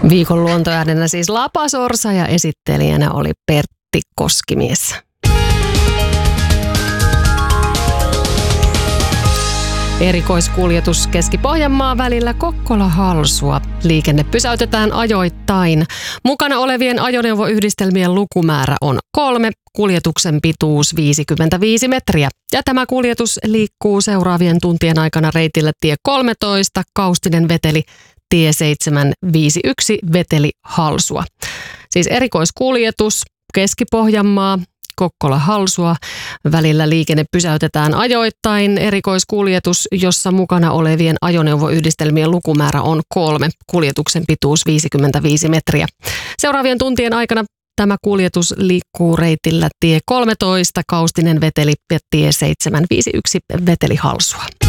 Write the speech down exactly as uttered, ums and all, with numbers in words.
Viikon luontoäänenä siis Lapasorsa ja esittelijänä oli Pertti Koskimies. Erikoiskuljetus Keski-Pohjanmaan välillä Kokkola-Halsua. Liikenne pysäytetään ajoittain. Mukana olevien ajoneuvoyhdistelmien lukumäärä on kolme, kuljetuksen pituus viisikymmentäviisi metriä. Ja tämä kuljetus liikkuu seuraavien tuntien aikana reitillä tie kolmetoista, Kaustinen Veteli, tie seitsemänsataaviisikymmentäyksi, Veteli Halsua. Siis erikoiskuljetus Keski-Pohjanmaa, Kokkola-Halsua. Välillä liikenne pysäytetään ajoittain. Erikoiskuljetus, jossa mukana olevien ajoneuvoyhdistelmien lukumäärä on kolme. Kuljetuksen pituus viisikymmentäviisi metriä. Seuraavien tuntien aikana tämä kuljetus liikkuu reitillä tie kolmetoista, Kaustinen Veteli ja tie seitsemänsataaviisikymmentäyksi, Veteli Halsua.